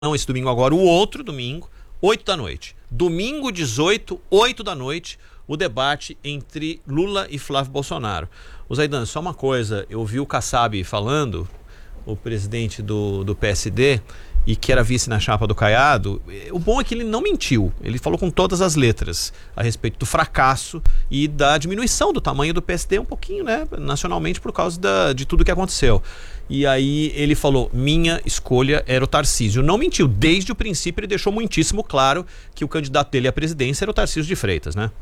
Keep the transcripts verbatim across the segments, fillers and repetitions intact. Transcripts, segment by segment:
não esse domingo agora, o outro domingo, oito da noite. Domingo dezoito, oito da noite, o debate entre Lula e Flávio Bolsonaro. O Zaidan, só uma coisa, eu vi o Kassab falando, o presidente do, do P S D, e que era vice na chapa do Caiado. O bom é que ele não mentiu, ele falou com todas as letras a respeito do fracasso e da diminuição do tamanho do P S D um pouquinho, né, nacionalmente, por causa da, de tudo que aconteceu. E aí ele falou, minha escolha era o Tarcísio. Não mentiu, desde o princípio ele deixou muitíssimo claro que o candidato dele à presidência era o Tarcísio de Freitas, né?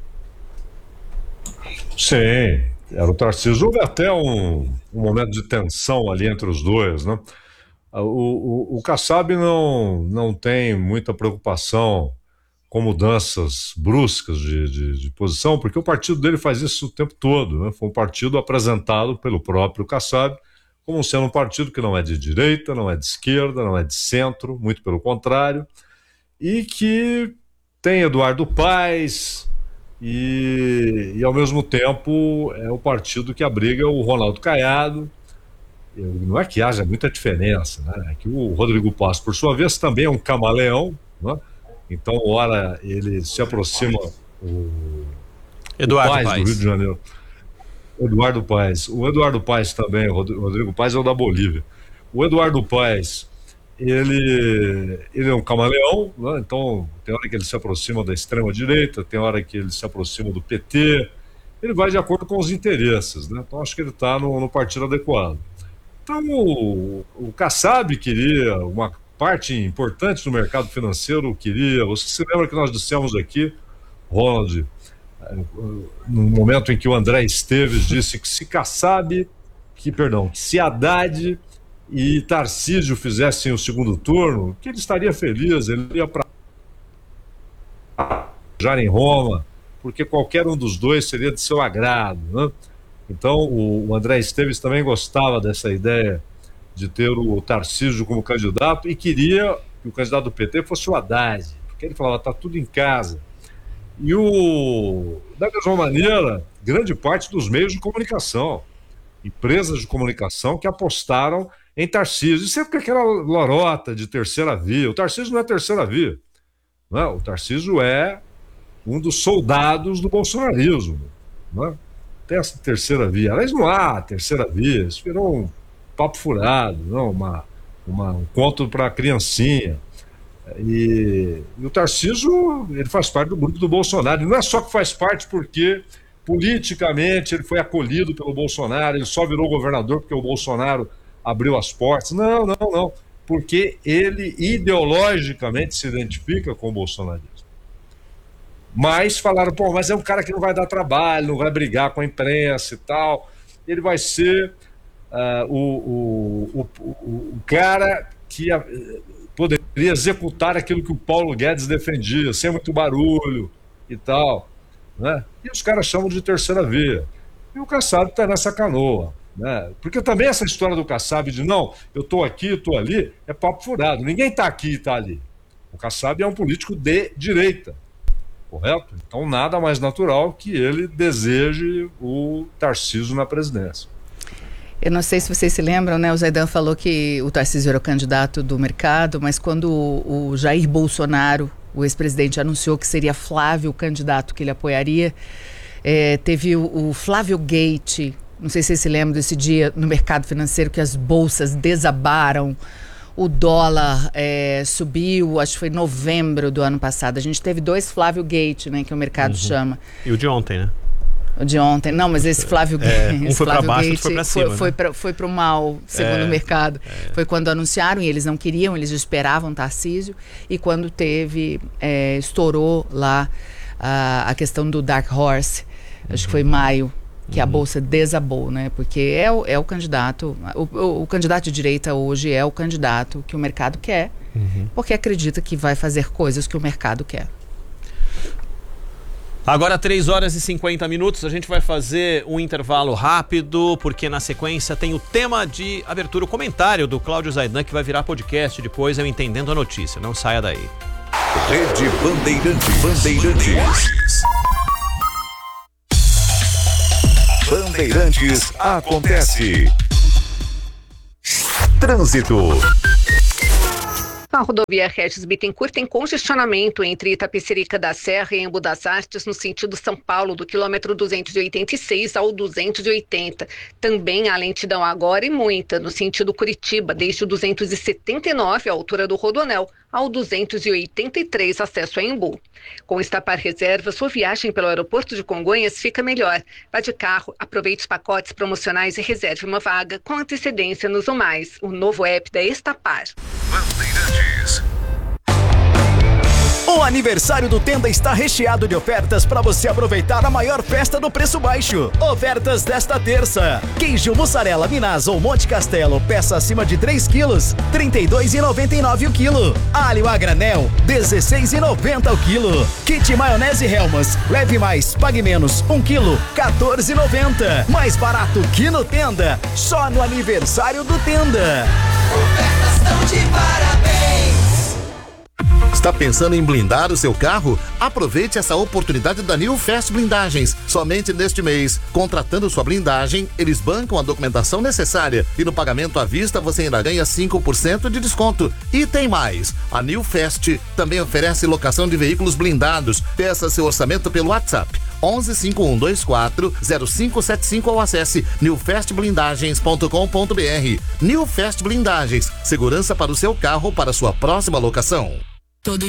Sim, era o Tarcísio. Houve até um, um momento de tensão ali entre os dois, né? O, o, o Kassab não, não tem muita preocupação com mudanças bruscas de, de, de posição, porque o partido dele faz isso o tempo todo, né? Foi um partido apresentado pelo próprio Kassab como sendo um partido que não é de direita, não é de esquerda, não é de centro, muito pelo contrário, e que tem Eduardo Paes e, e ao mesmo tempo é o partido que abriga o Ronaldo Caiado. Não é que haja muita diferença, né? É que o Rodrigo Paes, por sua vez, também é um camaleão, né? Então, ora ele se aproxima o Eduardo o Paes, Paes do Rio de Janeiro. Eduardo Paes. O Eduardo Paes também, o Rodrigo Paes é o da Bolívia. O Eduardo Paes, ele, ele é um camaleão, né? Então tem hora que ele se aproxima da extrema-direita, tem hora que ele se aproxima do P T, ele vai de acordo com os interesses, né? Então acho que ele está no, no partido adequado. Então o, o Kassab queria, uma parte importante do mercado financeiro queria, você se lembra que nós dissemos aqui, Ronald, no momento em que o André Esteves disse que se Kassab, que, perdão, que se Haddad e Tarcísio fizessem o segundo turno, que ele estaria feliz, ele ia para já em Roma, porque qualquer um dos dois seria de seu agrado, né? Então o André Esteves também gostava dessa ideia de ter o Tarcísio como candidato e queria que o candidato do P T fosse o Haddad, porque ele falava, está tudo em casa. E o, da mesma maneira, grande parte dos meios de comunicação, empresas de comunicação que apostaram em Tarcísio, e sempre aquela lorota de terceira via. O Tarcísio não é terceira via, não, o Tarcísio é um dos soldados do bolsonarismo, não? Tem essa terceira via, aliás não há terceira via, isso virou um papo furado, não? Uma, uma, um conto para criancinha. E, e o Tarcísio, ele faz parte do grupo do Bolsonaro, e não é só que faz parte porque politicamente ele foi acolhido pelo Bolsonaro, ele só virou governador porque o Bolsonaro abriu as portas, não, não, não, porque ele ideologicamente se identifica com o bolsonarismo. Mas falaram, pô, mas é um cara que não vai dar trabalho, não vai brigar com a imprensa e tal, ele vai ser uh, o, o, o, o cara que uh, poderia executar aquilo que o Paulo Guedes defendia, sem muito barulho e tal, né? E os caras chamam de terceira via. E o Kassab está nessa canoa, né? Porque também essa história do Kassab de não, eu estou aqui, eu estou ali, é papo furado. Ninguém está aqui e está ali. O Kassab é um político de direita, correto? Então nada mais natural que ele deseje o Tarcísio na presidência. Eu não sei se vocês se lembram, né? O Zaidan falou que o Tarcísio era o candidato do mercado, mas quando o, o Jair Bolsonaro, o ex-presidente, anunciou que seria Flávio o candidato que ele apoiaria, é, teve o, o Flávio Gate, não sei se vocês se lembram desse dia no mercado financeiro que as bolsas desabaram, o dólar é, subiu, acho que foi em novembro do ano passado. A gente teve dois Flávio Gate, né, que o mercado uhum. chama. E o de ontem, né? O de ontem, não, mas esse Flávio é, Gate, um foi para baixo, outro foi para cima, foi, né? foi para o mal, segundo é, o mercado. É. Foi quando anunciaram e eles não queriam, eles esperavam Tarcísio, e quando teve, é, estourou lá a, a questão do Dark Horse, uhum. acho que foi maio, que uhum. a bolsa desabou, né? Porque é o, é o candidato, o, o, o candidato de direita hoje é o candidato que o mercado quer, uhum. porque acredita que vai fazer coisas que o mercado quer. Agora três horas e cinquenta minutos, a gente vai fazer um intervalo rápido, porque na sequência tem o tema de abertura, o comentário do Cláudio Zaidan, que vai virar podcast depois, eu Entendendo a Notícia. Não saia daí. Rede Bandeirantes. Bandeirantes. Bandeirantes acontece. Trânsito. A rodovia Regis Bittencourt tem congestionamento entre Itapecerica da Serra e Embu das Artes no sentido São Paulo, do quilômetro duzentos e oitenta e seis ao duzentos e oitenta. Também há lentidão agora e muita no sentido Curitiba, desde o duzentos e setenta e nove, à altura do Rodoanel, ao duzentos e oitenta e três, acesso a Embu. Com Estapar Reserva, sua viagem pelo aeroporto de Congonhas fica melhor. Vá de carro, aproveite os pacotes promocionais e reserve uma vaga com antecedência nos Ou Mais, o novo app da Estapar. Bandeirantes. O aniversário do Tenda está recheado de ofertas para você aproveitar a maior festa do preço baixo. Ofertas desta terça: queijo mussarela Minas ou Monte Castelo, peça acima de três quilos, trinta e dois reais e noventa e nove centavos o quilo. Alho a granel, dezesseis reais e noventa centavos o quilo. Kit maionese Hellmann's, leve mais, pague menos, um quilo, quatorze reais e noventa centavos. Mais barato que no Tenda, só no aniversário do Tenda. Ofertas tão de parabéns. Está pensando em blindar o seu carro? Aproveite essa oportunidade da New Fast Blindagens. Somente neste mês, contratando sua blindagem, eles bancam a documentação necessária e no pagamento à vista você ainda ganha cinco por cento de desconto. E tem mais, a New Fast também oferece locação de veículos blindados. Peça seu orçamento pelo WhatsApp onze cinco um dois quatro zero cinco sete cinco ou acesse new fast blindagens ponto com ponto br. New Fast Blindagens, segurança para o seu carro para sua próxima locação.